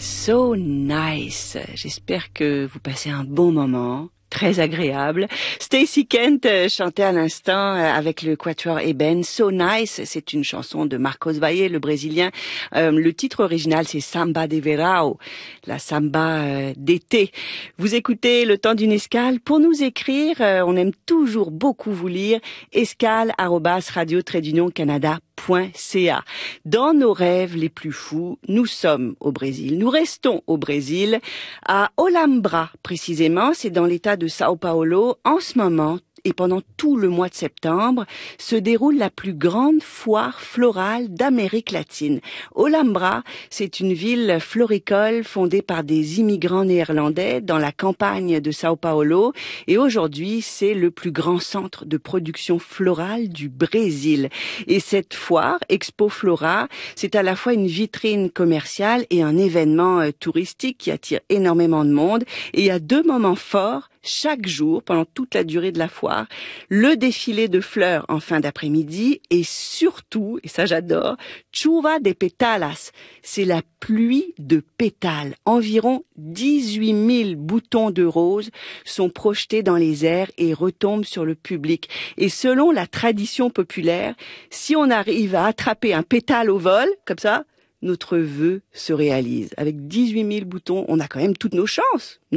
So nice. J'espère que vous passez un bon moment. Très agréable. Stacey Kent chantait à l'instant avec le quatuor Eben. So Nice, c'est une chanson de Marcos Valle, le Brésilien. Le titre original, c'est Samba de Verão, la samba d'été. Vous écoutez Le Temps d'une escale. Pour nous écrire, on aime toujours beaucoup vous lire. escale@radio-canada.ca. Dans nos rêves les plus fous, nous sommes au Brésil. Nous restons au Brésil, à Olambra précisément. C'est dans l'état de Sao Paulo. En ce moment, et pendant tout le mois de septembre, se déroule la plus grande foire florale d'Amérique latine. Olambra, c'est une ville floricole fondée par des immigrants néerlandais dans la campagne de Sao Paulo. Et aujourd'hui, c'est le plus grand centre de production florale du Brésil. Et cette foire, Expo Flora, c'est à la fois une vitrine commerciale et un événement touristique qui attire énormément de monde. Et il y a deux moments forts chaque jour, pendant toute la durée de la foire, le défilé de fleurs en fin d'après-midi et surtout, et ça j'adore, Chuva de Pétalas, c'est la pluie de pétales. Environ 18 000 boutons de roses sont projetés dans les airs et retombent sur le public. Et selon la tradition populaire, si on arrive à attraper un pétale au vol, comme ça, notre vœu se réalise. Avec 18 000 boutons, on a quand même toutes nos chances, non ?